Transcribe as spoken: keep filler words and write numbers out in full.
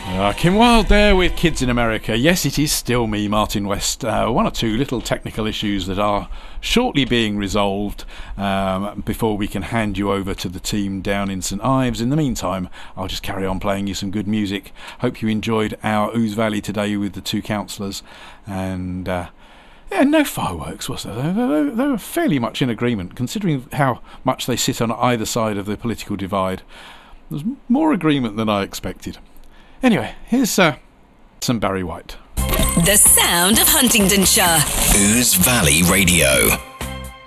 Uh, Kim Wilde there with Kids in America. Yes, it is still me, Martin West. Uh, one or two little technical issues that are shortly being resolved um, before we can hand you over to the team down in St Ives. In the meantime, I'll just carry on playing you some good music. Hope you enjoyed our Ouse Valley today with the two councillors. And uh, yeah, no fireworks, was there? They, they, they were fairly much in agreement, considering how much they sit on either side of the political divide. There's more agreement than I expected. Anyway, here's uh, some Barry White. The sound of Huntingdonshire. Ouse Valley Radio.